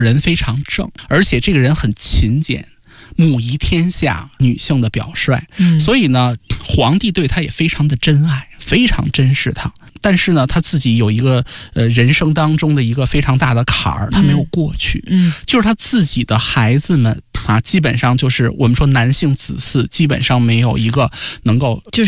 人非常正，而且这个人很勤俭，母仪天下，女性的表率。所以呢，皇帝对他也非常的珍爱，非常珍视他。但是呢，他自己有一个人生当中的一个非常大的坎儿，他没有过去。就是他自己的孩子们啊，基本上就是我们说男性子嗣，基本上没有一个能够